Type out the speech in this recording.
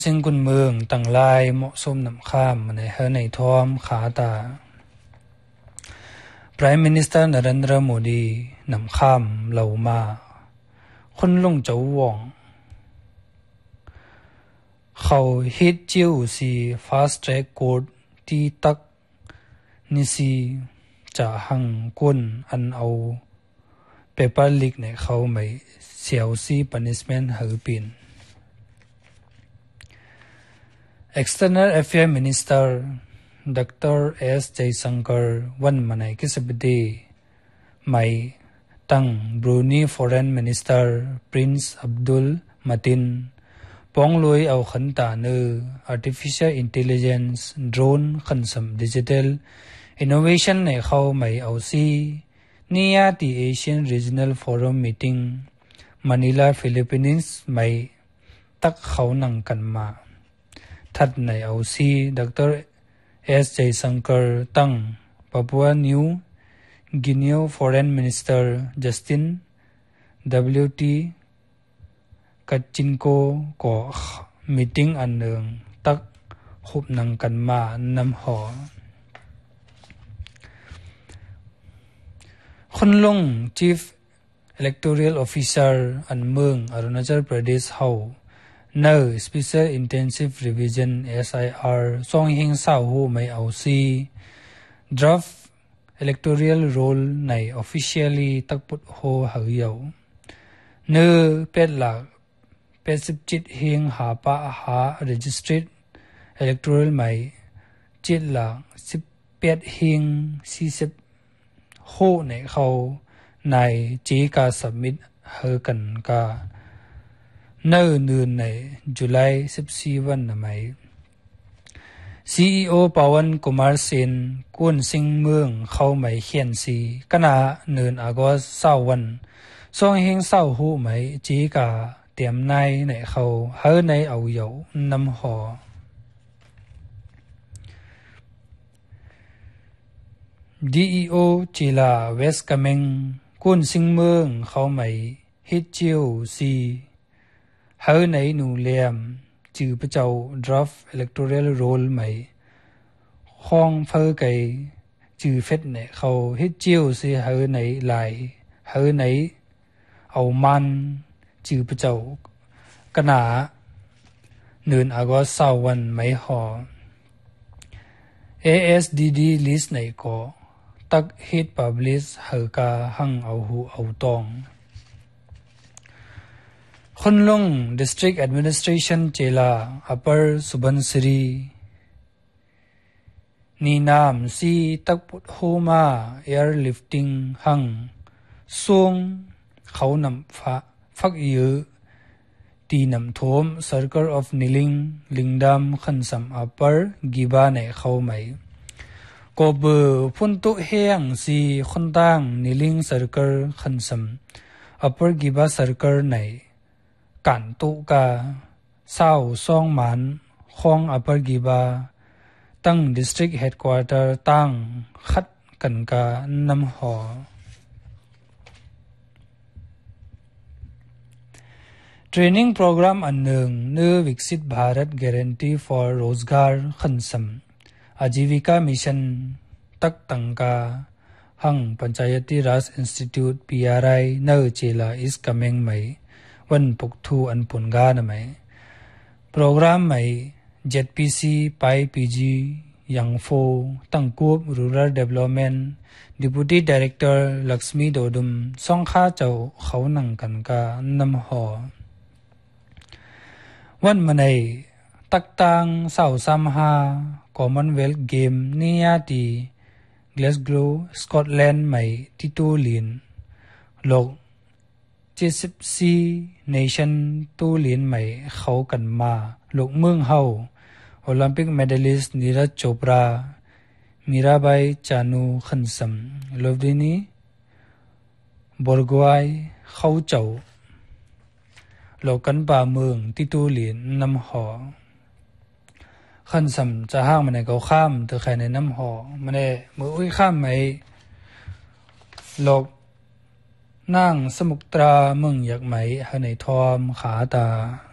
ซึ่งกุนเมืองต่างลายเหมาะสมนำข้ามในเฮในทอมขาตา Prime Minister นเรนทราโมดีนำข้ามเหล่ามาคนลงเจ้าว่องเขาฮิตจิวซี Fast Track Court ที่ตักนิสีจะหังกุนอันเอาเปเปอร์ลิกในเขาไม่เสียวซี punishment หือปิน External Affairs Minister Dr. S. Jaishankar วันมาในกิสบดีไม่ตั้ง Brunei Foreign Minister Prince Abdul Matin ปองลุยเอาขันตาเนอ Artificial Intelligence Drone ขันสม Digital Innovation ในเขาไม่เอาซีนี่ยที่ Asian Regional Forum Meeting Manila Philippines ไม่ตักเขานั่งกันมาทัดในเอาซีดร. S. Jaishankar ตั้ง Papua New Guinea Foreign Minister Justin W.T. Kachinko ก็ meeting อันหนึ่งตักหุบนั่งกันมานำหอคนลง Chief Electoral Officer อันเมืองอรุณาจัลประเทศเฮาใน Special Intensive Revision SIR ส่งหิงสาวหูไม่เอาซี Draft Electoral Roll ใน Officially ตักปุดโฮหายเอาเนื้อเป็ดหลัก87หิงหาปะหา Registered Electoral ไม่จิตหลัก18หิง40โฮในเขาในจีกาสมิธเฮกันกาเนื้อเดือนในจุลาย14วันนะไหม CEO ปาวันกุมารเซนกุนสิงเมืองเขาไม่เขียนสีขณะเดือนอากาศ20วันส่งเฮง20หูไหมจีกาเตรียมในเขาเฮในเอาอยู่นำหอDEO จิลาเวสกาเมงกุนสิงเมืองเขาไม่ฮิตจิวซีเฮในนูเลียมจือพระเจ้า Draft Electoral Roll ไม่ห้องเฟอไกจือเฟดเนี่ยเขาฮิตจิวซีเฮในลายเฮในเอามันจือพระเจ้ากณะเดือนอากาศ20วันไม่หอ ASDD list ในก็ตักฮิต publish เฮกาหังเอาหูเอาตองคนลง District Administration เจลา Upper Subansiri นีนามซีตักปุดโฮมา Airlifting หังส่งเขานำฟักยือตีนำท่วม Circle of Niling ลิงดำขันสัม Upper กีบาในเขาไหมก็เบอร์พุ่นตุเฮียงซีคนตั้ง Niling Circle ขันสัม Upper กีบา Circle ในกันตุกาเศร้าซ่องมันห้องอัปเปอร์กีบาตั้ง District Headquarter ตั้งคัดกันกานำหอ Training Program อันหนึ่งเนื้อวิกษิต Bharat Guarantee for Rozgar ขันสัม Ajivika Mission ตักตังกาหัง Panchayati Raj Institute PRI เนื้อเจลา is coming ไหมวันปุกทูอันปุ่นกานะไหมโปรแกรมไหม JPC ไป PG ยังโฟตั้งกูบ Rural Development Deputy Director ลักษมีโดดุมส่งข้าเจ้าเขานั่งกันกานำหอวันมาในตักตังเศร้าซ้ำหา Commonwealth Game นี่ยตี Glasgow สกอตแลนด์ไหมที่ตูลินโลก74 Nation ตู้เลียนใหม่เขากันมาลูกเมืองเฮาโอลิมปิกเมดัลลิสต์นิรัชโชปรามีราบายจานูขันซัมลอฟดินีบอร์กวายเขาเจ้าโลกันป่าเมืองที่ตู้เลียนน้ำหอขันซัมจะห้างมันในเขาข้ามเธอใครในน้ำหอมันในมืออุ้ยข้ามไหมโลกนั่งสมุกตราเมืองอยากไหมให้ในทอมขาตา